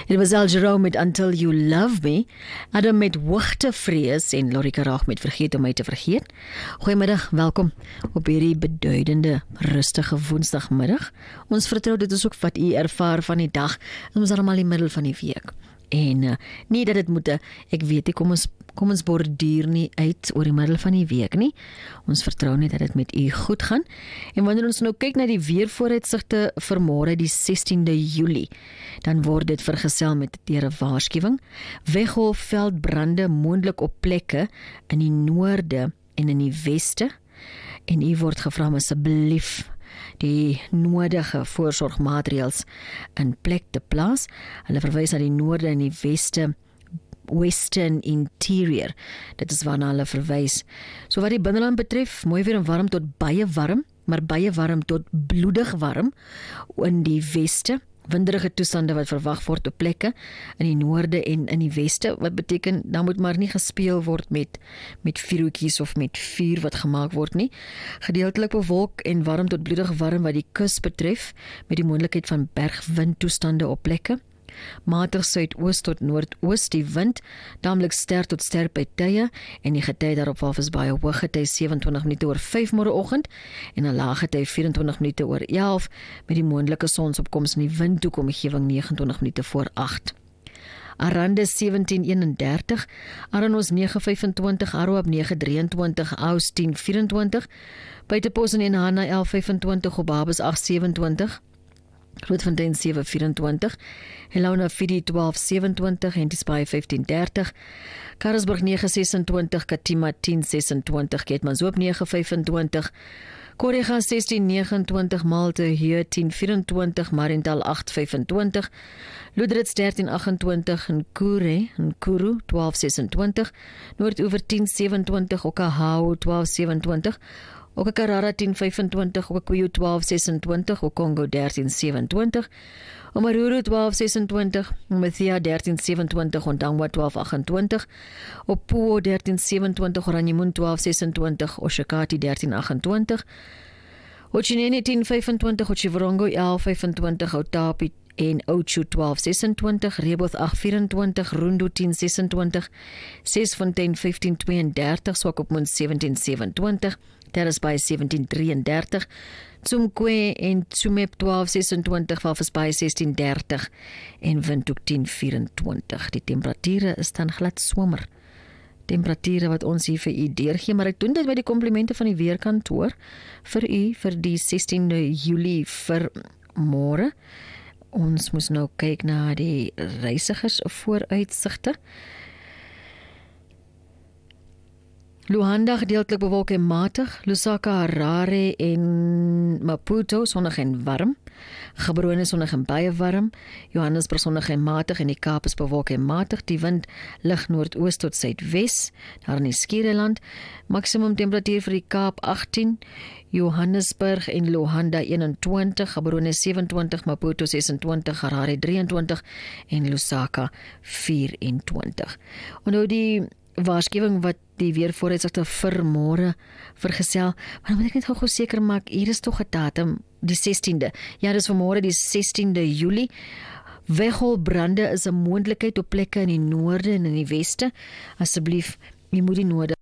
Dit was Al Jerome met Until You Love Me, Adam met Hoogtevrees en Lorika Raag met Vergeet om my te vergeet. Goeiemiddag, welkom op hierdie beduidende, rustige woensdagmiddag. Ons vertrou dit is ook wat u ervaar van die dag, ons is allemaal in die middel van die week. En nie dat dit moet, ek weet nie, kom ons borduur nie uit oor die middel van die week nie. Ons vertrou nie dat dit met u goed gaan. En wanneer ons nou kyk na die weervooruitsigte vir môre die 16de Julie, dan word dit vergesel met deur 'n waarskuwing. Weggolfveldbrande moontlik op plekke in die noorde en in die weste. En u word gevra om asseblief die nodige voorsorgmaatreëls in plek te plaas. Hulle verwys na die noorde en die weste, Western Interior. Dit is waarna hulle verwys. So wat die binneland betref, mooi weer en warm tot baie warm, maar baie warm tot bloedig warm in die weste. Winderige toestande wat verwag word op plekke in die noorde en in die weste, wat beteken, dan moet maar nie gespeel word met vuurhoedjies of met vuur wat gemaak word nie. Gedeeltelik bewolk en warm tot bloedig warm wat die kus betref, met die moontlikheid van bergwindtoestande op plekke. Matig suidoos tot noordoos die wind, taamlik sterk tot sterk by tye en die gety daarop val is baie hoog, gety 27 minute oor 5 môreoggend en 'n lae gety 24 minute oor 11 met die moontlike sonsopkoms in die windhoek omgewing 29 minute voor 8. Arande 17:31, Aranos 9:25, Aroab 9:23, Aus 10:24, Buitepos en Enhana 11:25, Obabas 8:27, Grootfontein 7:24, Helena Fidi 12:27, Hentisbaai 15:30, Karasburg 9:26, Katima 10:26, Keetmanshoop 9:25, Korrega 16:29, Malte Heer 10:24, Mariental 8:25, Loedrits 13:28, Nkuru 12:26, Noordoever 10:27, Okahau 12:27, Okakarara 10:25, Okuyu 12:26, Okongo 13:27, Omaruru 12:26, Omathia 13:27, Ondangwa 12:28, Opuo 13:27, Oranjemund 12:26, Oshakati 13:28, Ochinene 10:25, Ochivorongo 11:25, Otapi en Ochu 12:26, Reboth 8:24, Rundu 10:26, Sesfontein 15:32, Swakopmund 17:27, Terrasbaai 17:33, Tsumkwe en Tsumeb 12:26, Walvisbaai 16:30 en Windhoek 10:24. Die temperature is dan glad somer. Temperature wat ons hier vir u deurgee, maar ek doen dit by die komplimente van die weerkantoor vir u vir die 16de Julie vir môre. Ons moes nou kyk na die reisigers vooruitsigte. Luanda gedeeltelik bewolk en matig, Lusaka, Harare en Maputo sonnig en warm, Gaborone sonnig en baie warm, Johannesburg sonnig en matig en die Kaap is bewolk en matig, die wind lig noordoos tot suidwes, daar in die Skiereiland, maksimum temperatuur vir die Kaap 18, Johannesburg en Luanda 21, Gaborone 27, Maputo 26, Harare 23 en Lusaka 24. En nou die waarskuwing wat die weervooruitsigte vir môre vergesel, maar dan moet ek net gou seker maak, hier is tog 'n datum, die 16de. Ja, dis vir môre die 16de Julie. Weggolfbrande is 'n moontlikheid op plekke in die noorde en in die weste. Asseblief, jy moet die noorde